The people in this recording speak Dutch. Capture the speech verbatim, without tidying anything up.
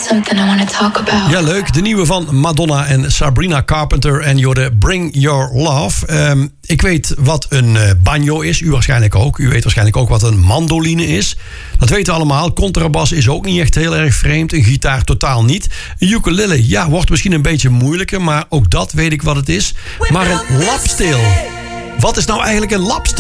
something I want to talk about. Ja, leuk. De nieuwe van Madonna en Sabrina Carpenter en Jorde Bring Your Love. Um, ik weet wat een uh, banjo is. U waarschijnlijk ook. U weet waarschijnlijk ook wat een mandoline is. Dat weten we allemaal. Contrabas is ook niet echt heel erg vreemd. Een gitaar totaal niet. Een ukulele, ja, wordt misschien een beetje moeilijker. Maar ook dat weet ik wat het is. Maar een lapsteel. Wat is nou eigenlijk een lapsteel?